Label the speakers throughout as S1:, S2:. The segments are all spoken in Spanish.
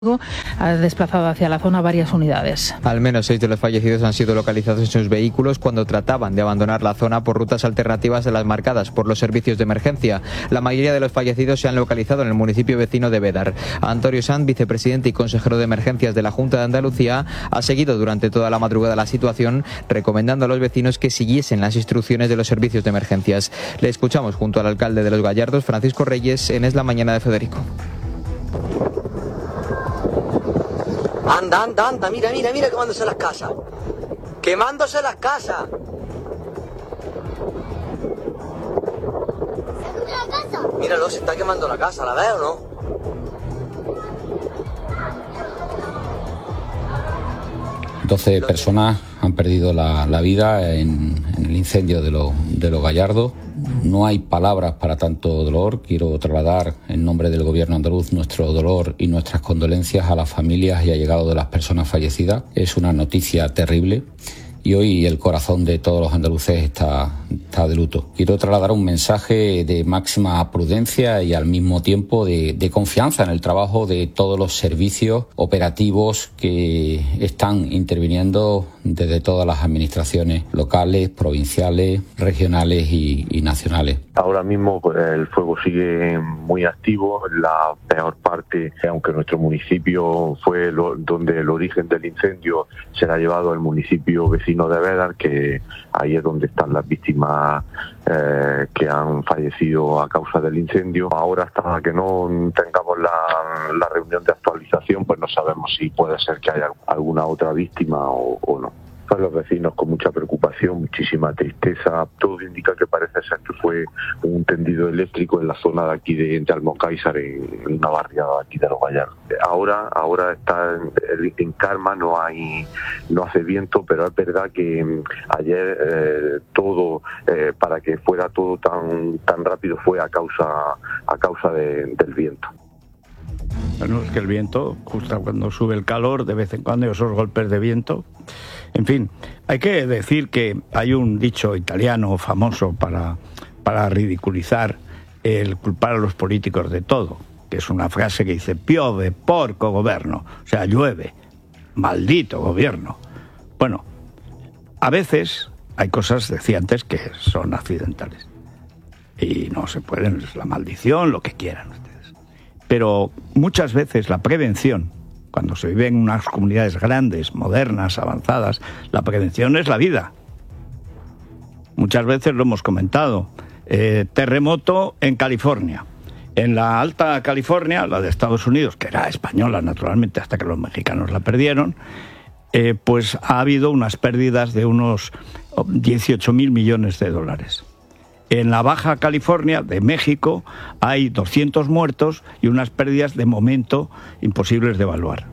S1: Ha desplazado hacia la zona varias unidades.
S2: Al menos 6 de los fallecidos han sido localizados en sus vehículos cuando trataban de abandonar la zona por rutas alternativas de las marcadas por los servicios de emergencia. La mayoría de los fallecidos se han localizado en el municipio vecino de Bédar. Antonio Sanz, vicepresidente y consejero de emergencias de la Junta de Andalucía, ha seguido durante toda la madrugada la situación, recomendando a los vecinos que siguiesen las instrucciones de los servicios de emergencias. Le escuchamos junto al alcalde de Los Gallardos, Francisco Reyes, en Es la Mañana de Federico.
S3: Anda, mira, quemándose las casas. ¡Quemándose las casas! Míralo, se está quemando la casa, ¿la ves o no?
S4: 12 personas han perdido la vida en el incendio de Los Gallardos. No hay palabras para tanto dolor. Quiero trasladar en nombre del Gobierno andaluz nuestro dolor y nuestras condolencias a las familias y allegados de las personas fallecidas. Es una noticia terrible y hoy el corazón de todos los andaluces está de luto. Quiero trasladar un mensaje de máxima prudencia y al mismo tiempo de confianza en el trabajo de todos los servicios operativos que están interviniendo desde todas las administraciones locales, provinciales, regionales y nacionales.
S5: Ahora mismo el fuego sigue muy activo. La peor parte, aunque nuestro municipio fue donde el origen del incendio, se la ha llevado al municipio vecino de Bédar, que ahí es donde están las víctimas que han fallecido a causa del incendio. Ahora, hasta que no tengamos la reunión de actualización, pues no sabemos si puede ser que haya alguna otra víctima o no. Los vecinos con mucha preocupación, muchísima tristeza. Todo indica que parece ser que fue un tendido eléctrico en la zona de aquí de Almocáizar, en una barriada de aquí de Los Gallardos. Ahora está en calma, no hace viento, pero es verdad que ayer todo, para que fuera todo tan rápido, fue a causa del viento.
S6: Bueno, es que el viento, justo cuando sube el calor, de vez en cuando hay esos golpes de viento. En fin, hay que decir que hay un dicho italiano famoso para ridiculizar el culpar a los políticos de todo, que es una frase que dice: piove, porco governo, o sea, llueve, maldito gobierno. Bueno, a veces hay cosas, decía antes, que son accidentales y no se pueden, es la maldición, lo que quieran ustedes. Pero muchas veces la prevención, cuando se vive en unas comunidades grandes, modernas, avanzadas, la prevención es la vida. Muchas veces lo hemos comentado. Terremoto en California. En la Alta California, la de Estados Unidos, que era española naturalmente hasta que los mexicanos la perdieron, pues ha habido unas pérdidas de unos 18.000 millones de dólares. En la Baja California de México hay 200 muertos y unas pérdidas de momento imposibles de evaluar.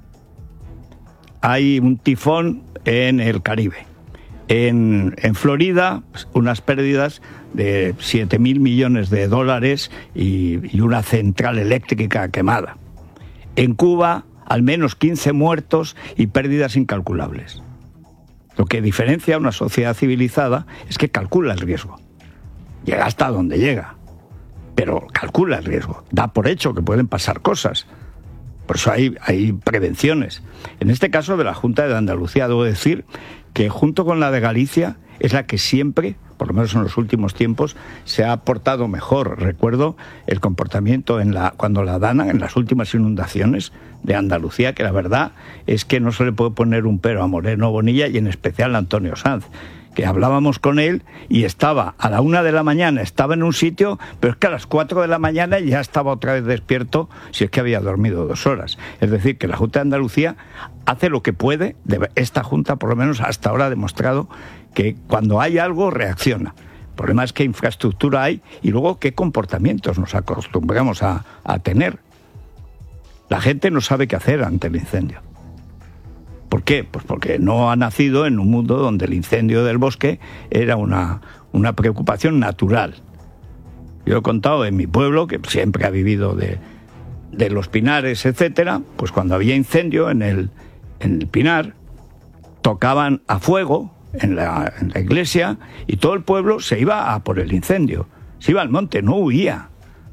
S6: Hay un tifón en el Caribe. En Florida, unas pérdidas de 7.000 millones de dólares y una central eléctrica quemada. En Cuba, al menos 15 muertos y pérdidas incalculables. Lo que diferencia a una sociedad civilizada es que calcula el riesgo. Llega hasta donde llega, pero calcula el riesgo. Da por hecho que pueden pasar cosas. Por eso hay prevenciones. En este caso de la Junta de Andalucía, debo decir que junto con la de Galicia es la que siempre, por lo menos en los últimos tiempos, se ha portado mejor. Recuerdo el comportamiento cuando la Dana, en las últimas inundaciones de Andalucía, que la verdad es que no se le puede poner un pero a Moreno Bonilla y en especial a Antonio Sanz, que hablábamos con él y estaba a la 1 de la mañana, estaba en un sitio, pero es que a las 4 de la mañana ya estaba otra vez despierto, si es que había dormido 2 horas. Es decir, que la Junta de Andalucía hace lo que puede. Esta Junta, por lo menos hasta ahora, ha demostrado que cuando hay algo, reacciona. El problema es qué infraestructura hay y luego qué comportamientos nos acostumbramos a tener. La gente no sabe qué hacer ante el incendio. ¿Por qué? Pues porque no ha nacido en un mundo donde el incendio del bosque era una preocupación natural. Yo he contado en mi pueblo, que siempre ha vivido de los pinares, etcétera, pues cuando había incendio en el pinar, tocaban a fuego en la iglesia y todo el pueblo se iba a por el incendio. Se iba al monte, no huía.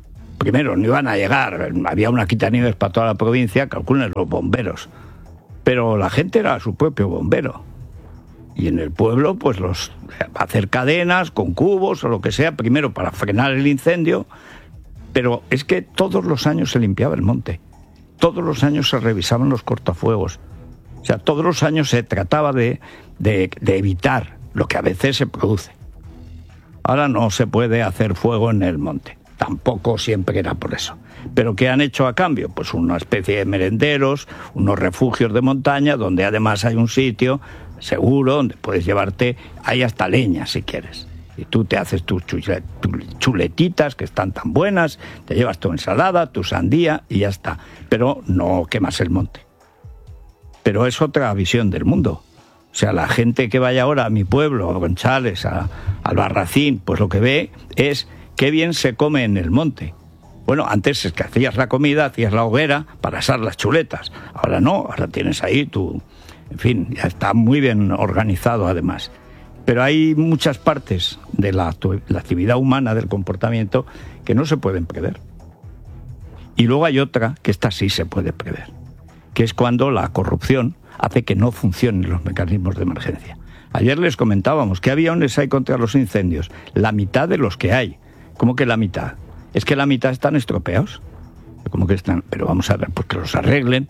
S6: primero, no iban a llegar, había una quitanieves para toda la provincia, calculen los bomberos, pero la gente era su propio bombero. Y en el pueblo, pues hacer cadenas con cubos o lo que sea, primero para frenar el incendio, pero es que todos los años se limpiaba el monte, todos los años se revisaban los cortafuegos, o sea, todos los años se trataba de evitar lo que a veces se produce. Ahora no se puede hacer fuego en el monte, tampoco siempre era por eso. ¿Pero qué han hecho a cambio? Pues una especie de merenderos, unos refugios de montaña, donde además hay un sitio seguro, donde puedes llevarte, hay hasta leña si quieres. Y tú te haces tus chuletitas, que están tan buenas, te llevas tu ensalada, tu sandía y ya está. Pero no quemas el monte. Pero es otra visión del mundo. O sea, la gente que vaya ahora a mi pueblo, a González, a Albarracín, pues lo que ve es qué bien se come en el monte. Bueno, antes es que hacías la comida, hacías la hoguera para asar las chuletas. Ahora no, ahora tienes ahí tu... En fin, ya está muy bien organizado además. Pero hay muchas partes de la actividad humana, del comportamiento, que no se pueden prever. Y luego hay otra, que esta sí se puede prever, que es cuando la corrupción hace que no funcionen los mecanismos de emergencia. Ayer les comentábamos, ¿qué aviones hay contra los incendios? La mitad de los que hay. ¿Cómo que la mitad? Es que la mitad están estropeados. ¿Cómo que están? Pero vamos a ver, pues que los arreglen.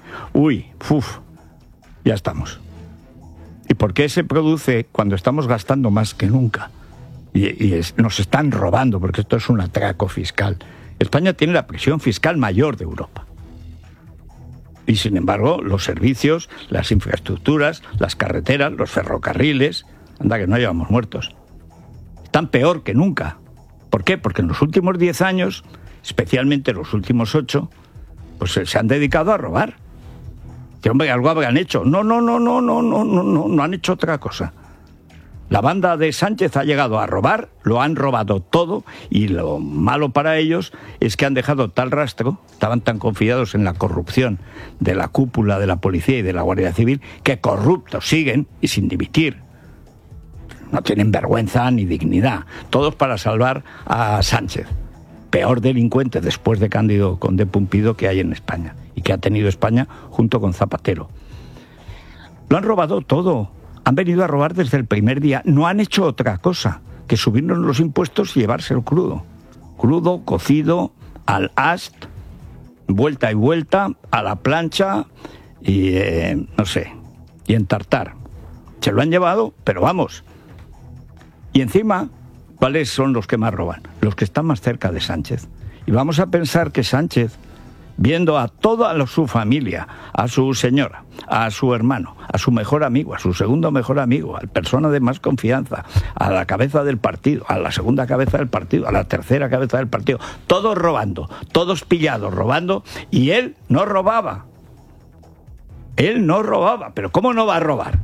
S6: Ya estamos. ¿Y por qué se produce cuando estamos gastando más que nunca? Nos están robando, porque esto es un atraco fiscal. España tiene la presión fiscal mayor de Europa. Y sin embargo, los servicios, las infraestructuras, las carreteras, los ferrocarriles, anda que no llevamos muertos, están peor que nunca. ¿Por qué? Porque en los últimos 10 años, especialmente los últimos 8, pues se han dedicado a robar. Que hombre, algo habrán hecho. No han hecho otra cosa. La banda de Sánchez ha llegado a robar, lo han robado todo, y lo malo para ellos es que han dejado tal rastro, estaban tan confiados en la corrupción de la cúpula de la policía y de la Guardia Civil, que corruptos siguen y sin dimitir. No tienen vergüenza ni dignidad. Todos para salvar a Sánchez, peor delincuente después de Cándido Conde Pumpido que hay en España y que ha tenido España junto con Zapatero. Lo han robado todo. Han venido a robar desde el primer día. No han hecho otra cosa que subirnos los impuestos y llevárselo crudo. Crudo, cocido, al ast, vuelta y vuelta, a la plancha y y en tartar. Se lo han llevado, pero vamos. Y encima, ¿cuáles son los que más roban? Los que están más cerca de Sánchez. Y vamos a pensar que Sánchez, viendo a toda su familia, a su señora, a su hermano, a su mejor amigo, a su segundo mejor amigo, a la persona de más confianza, a la cabeza del partido, a la segunda cabeza del partido, a la tercera cabeza del partido, todos robando, todos pillados robando, y él no robaba. Él no robaba, pero ¿cómo no va a robar?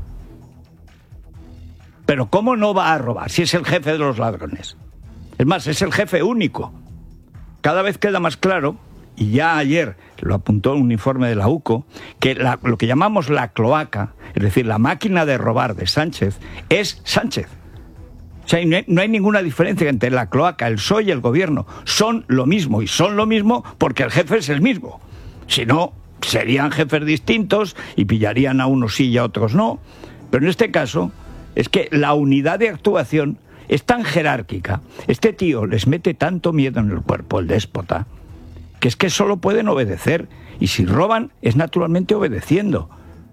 S6: Pero ¿cómo no va a robar si es el jefe de los ladrones? Es más, es el jefe único. Cada vez queda más claro, y ya ayer lo apuntó un informe de la UCO, que lo que llamamos la cloaca, es decir, la máquina de robar de Sánchez, es Sánchez. O sea, no hay ninguna diferencia entre la cloaca, el PSOE y el gobierno. Son lo mismo, y son lo mismo porque el jefe es el mismo. Si no, serían jefes distintos y pillarían a unos sí y a otros no. Pero en este caso es que la unidad de actuación es tan jerárquica, este tío les mete tanto miedo en el cuerpo, el déspota, que es que solo pueden obedecer, y si roban es naturalmente obedeciendo.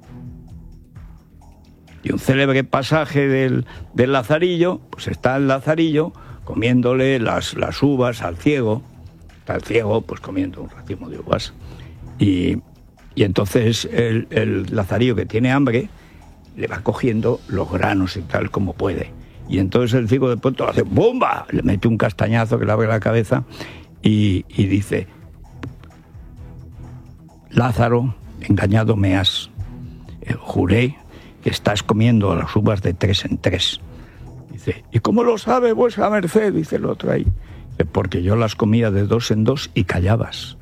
S6: Y un célebre pasaje del Lazarillo, pues está el Lazarillo comiéndole las uvas al ciego, está el ciego pues comiendo un racimo de uvas, y entonces el Lazarillo, que tiene hambre, le va cogiendo los granos y tal como puede. Y entonces el ciego de pronto hace ¡bomba! Le mete un castañazo que le abre la cabeza y dice: Lázaro, engañado me has. Juré que estás comiendo las uvas de 3 en 3. Dice: ¿y cómo lo sabe vuesa merced? Dice el otro ahí. Dice: porque yo las comía de 2 en 2 y callabas.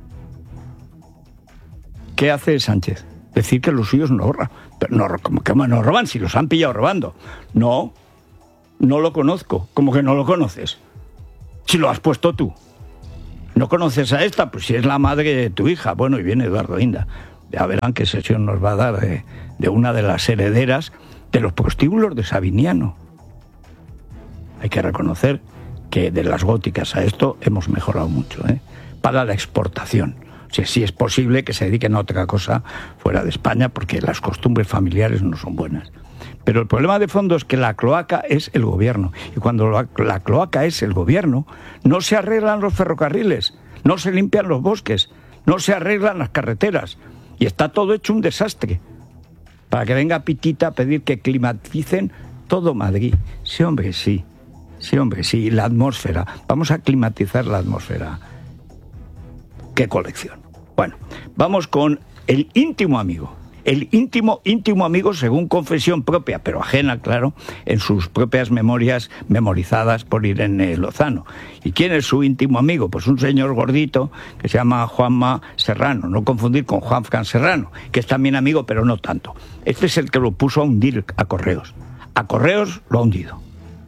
S6: ¿Qué hace Sánchez? Decir que los suyos no roban. Pero ¿cómo no roban si los han pillado robando? No lo conozco. ¿Cómo que no lo conoces? Si lo has puesto tú. ¿No conoces a esta? Pues si es la madre de tu hija. Bueno, y viene Eduardo Inda. Ya verán qué sesión nos va a dar de una de las herederas de los prostíbulos de Sabiniano. Hay que reconocer que de las góticas a esto hemos mejorado mucho, para la exportación. O sea, sí es posible que se dediquen a otra cosa fuera de España porque las costumbres familiares no son buenas. Pero el problema de fondo es que la cloaca es el gobierno. Y cuando la cloaca es el gobierno, no se arreglan los ferrocarriles, no se limpian los bosques, no se arreglan las carreteras. Y está todo hecho un desastre. Para que venga Pitita a pedir que climaticen todo Madrid. Sí, hombre, sí. Sí, hombre, sí. La atmósfera. Vamos a climatizar la atmósfera. ¡Qué colección! Bueno, vamos con el íntimo amigo. El íntimo amigo según confesión propia, pero ajena, claro, en sus propias memorias memorizadas por Irene Lozano. ¿Y quién es su íntimo amigo? Pues un señor gordito que se llama Juanma Serrano, no confundir con Juanfran Serrano, que es también amigo, pero no tanto. Este es el que lo puso a hundir a Correos. A Correos lo ha hundido.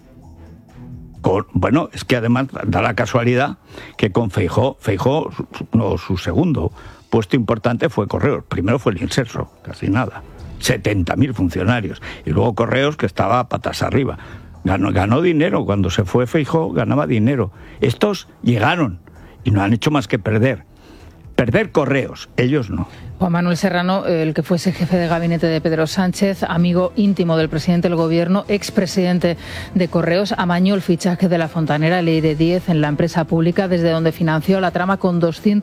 S6: Bueno, es que además da la casualidad que con Feijóo, su segundo puesto importante fue Correos. Primero fue el Inserso, casi nada. 70.000 funcionarios. Y luego Correos, que estaba a patas arriba. Ganó dinero. Cuando se fue Feijóo, ganaba dinero. Estos llegaron y no han hecho más que perder. Perder Correos, ellos no.
S1: Juan Manuel Serrano, el que fuese jefe de gabinete de Pedro Sánchez, amigo íntimo del presidente del gobierno, expresidente de Correos, amañó el fichaje de la fontanera Leire 10 en la empresa pública, desde donde financió la trama con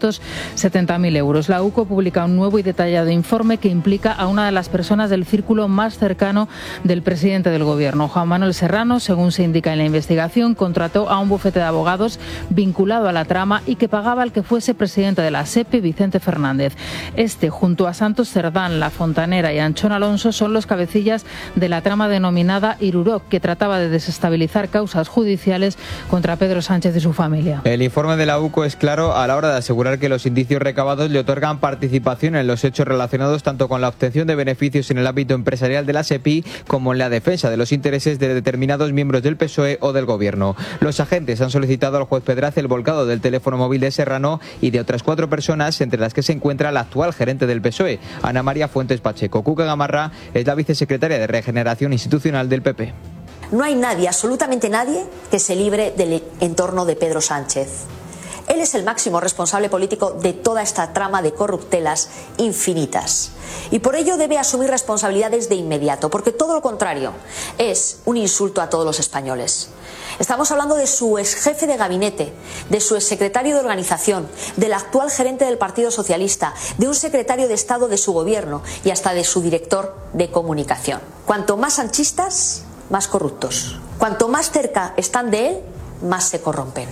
S1: 270.000 euros. La UCO publica un nuevo y detallado informe que implica a una de las personas del círculo más cercano del presidente del gobierno. Juan Manuel Serrano, según se indica en la investigación, contrató a un bufete de abogados vinculado a la trama y que pagaba al que fuese presidente de la SEPE, Vicente Fernández. Junto a Santos Cerdán, La Fontanera y Anchón Alonso, son los cabecillas de la trama denominada Iruroc, que trataba de desestabilizar causas judiciales contra Pedro Sánchez y su familia.
S2: El informe de la UCO es claro a la hora de asegurar que los indicios recabados le otorgan participación en los hechos relacionados tanto con la obtención de beneficios en el ámbito empresarial de la SEPI como en la defensa de los intereses de determinados miembros del PSOE o del Gobierno. Los agentes han solicitado al juez Pedraz el volcado del teléfono móvil de Serrano y de otras 4 personas, entre las que se encuentra la actual gerente del PSOE, Ana María Fuentes Pacheco. Cuca Gamarra es la vicesecretaria de Regeneración Institucional del PP.
S7: No hay nadie, absolutamente nadie, que se libre del entorno de Pedro Sánchez. Él es el máximo responsable político de toda esta trama de corruptelas infinitas. Y por ello debe asumir responsabilidades de inmediato, porque todo lo contrario es un insulto a todos los españoles. Estamos hablando de su exjefe de gabinete, de su exsecretario de organización, del actual gerente del Partido Socialista, de un secretario de Estado de su gobierno y hasta de su director de comunicación. Cuanto más sanchistas, más corruptos. Cuanto más cerca están de él, más se corrompen.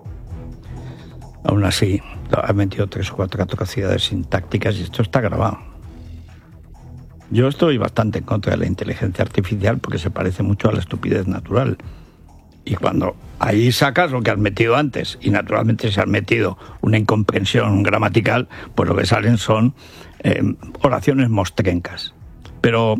S6: Aún así, ha metido 3 o 4 atrocidades sintácticas y esto está grabado. Yo estoy bastante en contra de la inteligencia artificial porque se parece mucho a la estupidez natural. Y cuando ahí sacas lo que has metido antes y naturalmente se has metido una incomprensión gramatical, pues lo que salen son oraciones mostrencas. Pero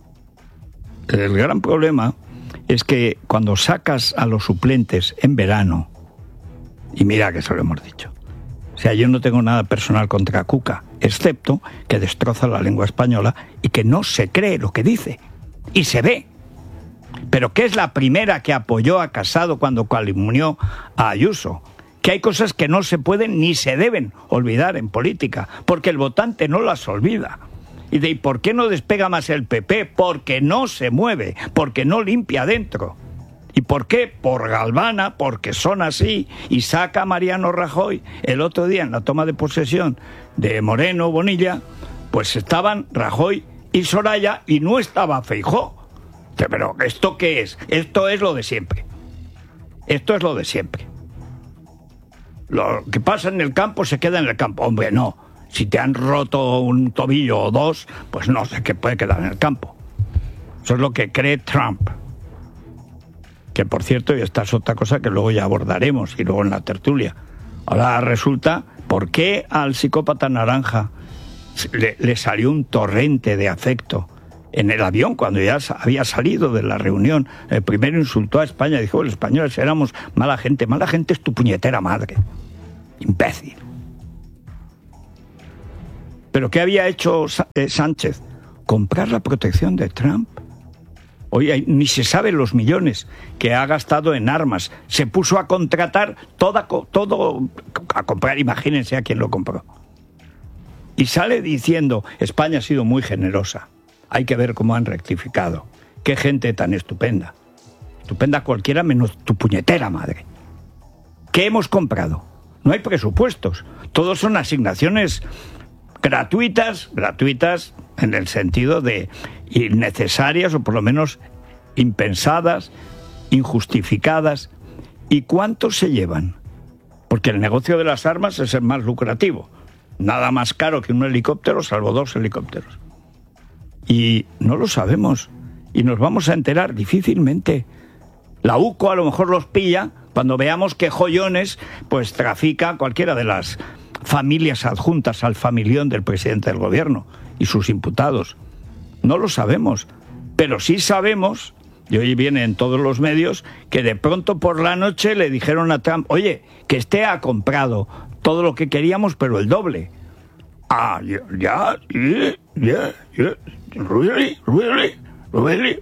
S6: el gran problema es que cuando sacas a los suplentes en verano, y mira que se lo hemos dicho, o sea, yo no tengo nada personal contra Cuca, excepto que destroza la lengua española y que no se cree lo que dice, y se ve. Pero que es la primera que apoyó a Casado cuando calumnió a Ayuso. Que hay cosas que no se pueden ni se deben olvidar en política, porque el votante no las olvida. ¿Y por qué no despega más el PP? Porque no se mueve, porque no limpia adentro. ¿Y por qué? Por Galvana, porque son así. Y saca a Mariano Rajoy. El otro día, en la toma de posesión de Moreno Bonilla, pues estaban Rajoy y Soraya y no estaba Feijóo. Pero ¿esto qué es? Esto es lo de siempre. Esto es lo de siempre. Lo que pasa en el campo se queda en el campo. Hombre, no. Si te han roto un tobillo o 2, pues no sé qué puede quedar en el campo. Eso es lo que cree Trump. Que por cierto, y esta es otra cosa que luego ya abordaremos, y luego en la tertulia. Ahora resulta, ¿por qué al psicópata naranja le salió un torrente de afecto en el avión cuando ya había salido de la reunión? Primero insultó a España, dijo, los españoles éramos mala gente es tu puñetera madre. Imbécil. ¿Pero qué había hecho Sánchez? Comprar la protección de Trump. Oye, ni se sabe los millones que ha gastado en armas. Se puso a contratar todo a comprar, imagínense a quién lo compró. Y sale diciendo, España ha sido muy generosa. Hay que ver cómo han rectificado. Qué gente tan estupenda. Estupenda cualquiera menos tu puñetera madre. ¿Qué hemos comprado? No hay presupuestos. Todos son asignaciones gratuitas en el sentido de innecesarias o por lo menos impensadas, injustificadas. ¿Y cuántos se llevan? Porque el negocio de las armas es el más lucrativo. Nada más caro que un helicóptero, salvo 2 helicópteros. Y no lo sabemos. Y nos vamos a enterar difícilmente. La UCO a lo mejor los pilla cuando veamos que joyones pues trafica cualquiera de las familias adjuntas al familión del presidente del gobierno y sus imputados. No lo sabemos, pero sí sabemos, y hoy viene en todos los medios, que de pronto por la noche le dijeron a Trump, oye, que ha comprado todo lo que queríamos, pero el doble. Ah, yeah, really.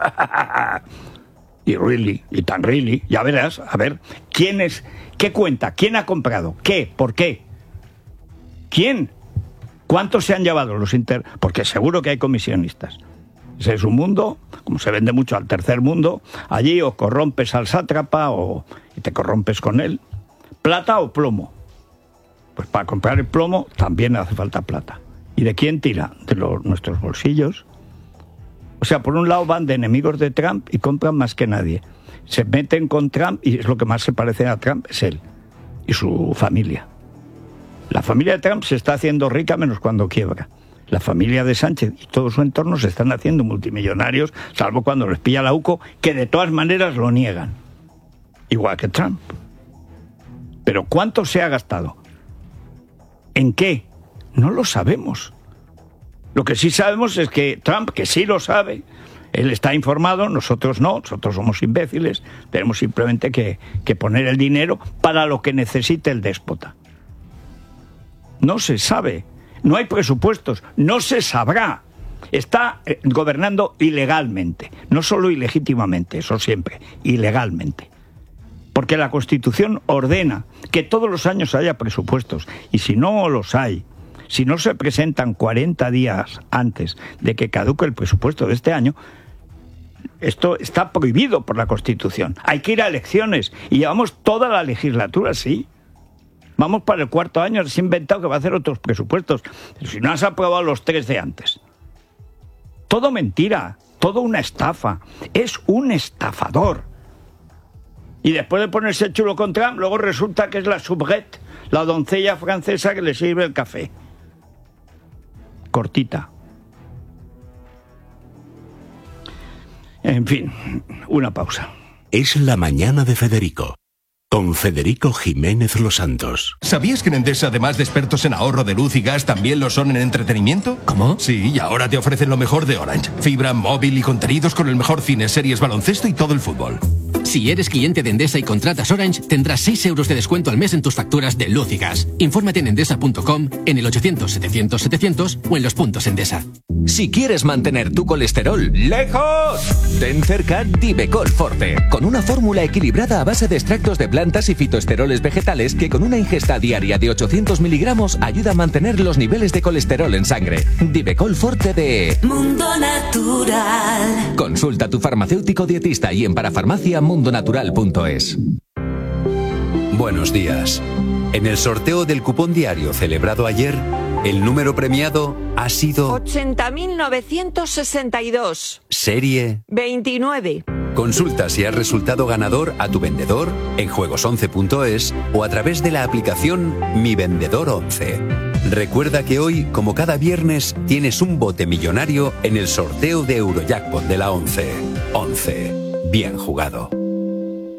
S6: Y tan really, ya verás, a ver, ¿qué cuenta? ¿Quién ha comprado? ¿Qué? ¿Por qué? ¿Quién? ¿Cuántos se han llevado los Porque seguro que hay comisionistas. Ese es un mundo, como se vende mucho al tercer mundo, allí o corrompes al sátrapa y te corrompes con él. ¿Plata o plomo? Pues para comprar el plomo también hace falta plata. ¿Y de quién tira? De nuestros bolsillos. O sea, por un lado van de enemigos de Trump y compran más que nadie. Se meten con Trump y es lo que más se parece a Trump, es él y su familia. La familia de Trump se está haciendo rica menos cuando quiebra. La familia de Sánchez y todo su entorno se están haciendo multimillonarios, salvo cuando les pilla la UCO, que de todas maneras lo niegan. Igual que Trump. Pero ¿cuánto se ha gastado? ¿En qué? No lo sabemos. Lo que sí sabemos es que Trump, que sí lo sabe, él está informado, nosotros no, nosotros somos imbéciles, tenemos simplemente que poner el dinero para lo que necesite el déspota. No se sabe, no hay presupuestos, no se sabrá. Está gobernando ilegalmente, no solo ilegítimamente, eso siempre, ilegalmente. Porque la Constitución ordena que todos los años haya presupuestos, y si no los hay, si no se presentan 40 días antes de que caduque el presupuesto de este año, esto está prohibido por la Constitución. Hay que ir a elecciones y llevamos toda la legislatura así. Vamos para el 4º año, se ha inventado que va a hacer otros presupuestos. Pero si no has aprobado los 3 de antes. Todo mentira, todo una estafa. Es un estafador. Y después de ponerse chulo con Trump, luego resulta que es la soubrette, la doncella francesa que le sirve el café. Cortita. En fin, una pausa.
S8: Es la mañana de Federico, con Federico Jiménez Los Santos.
S9: ¿Sabías que en Endesa, además de expertos en ahorro de luz y gas, también lo son en entretenimiento?
S8: ¿Cómo?
S9: Sí, y ahora te ofrecen lo mejor de Orange. Fibra, móvil y contenidos con el mejor cine, series, baloncesto y todo el fútbol.
S10: Si eres cliente de Endesa y contratas Orange, tendrás 6 euros de descuento al mes en tus facturas de luz y gas. Infórmate en endesa.com, en el 800-700-700 o en los puntos Endesa.
S11: Si quieres mantener tu colesterol lejos, ten cerca Divecol Forte, con una fórmula equilibrada a base de extractos de plantas y fitoesteroles vegetales que con una ingesta diaria de 800 miligramos ayuda a mantener los niveles de colesterol en sangre. Divecol Forte de
S12: Mundo Natural.
S11: Consulta a tu farmacéutico dietista y en parafarmaciamundonatural.es.
S13: Buenos días. En el sorteo del cupón diario celebrado ayer, el número premiado ha sido
S14: 80.962.
S13: Serie
S14: 29.
S13: Consulta si has resultado ganador a tu vendedor en juegos11.es o a través de la aplicación Mi Vendedor 11. Recuerda que hoy, como cada viernes, tienes un bote millonario en el sorteo de Eurojackpot de la 11. 11. Bien jugado.